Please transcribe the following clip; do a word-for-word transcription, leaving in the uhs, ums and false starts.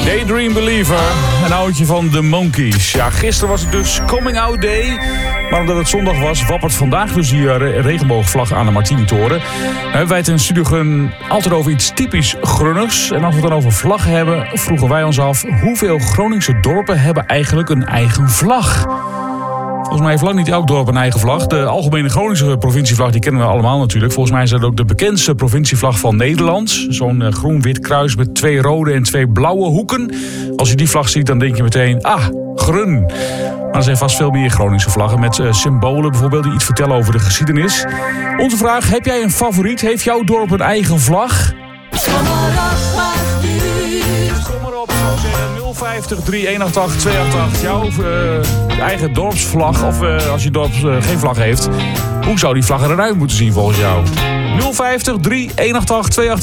Daydream Believer, een oudje van The Monkees. Ja, gisteren was het dus Coming Out Day. Maar omdat het zondag was, wappert vandaag dus die uh, regenboogvlag aan de Martini-toren. Nou hebben wij het in de studio altijd over iets typisch Grunnigs. En als we het dan over vlaggen hebben, vroegen wij ons af... hoeveel Groningse dorpen hebben eigenlijk een eigen vlag? Volgens mij heeft lang niet elk dorp een eigen vlag. De algemene Groningse provincievlag, die kennen we allemaal natuurlijk. Volgens mij is dat ook de bekendste provincievlag van Nederland. Zo'n uh, groen-wit kruis met twee rode en twee blauwe hoeken. Als je die vlag ziet, dan denk je meteen, ah, Grun. Maar er zijn vast veel meer Groningse vlaggen met uh, symbolen bijvoorbeeld die iets vertellen over de geschiedenis. Onze vraag, heb jij een favoriet? Heeft jouw dorp een eigen vlag? Kom maar op, zou zeggen nul vijftig drie eenentachtig tweeëntachtig. Jouw uh, eigen dorpsvlag, of uh, als je dorp uh, geen vlag heeft. Hoe zou die vlag eruit moeten zien volgens jou? nul vijftig drie eenentachtig tweeëntachtig.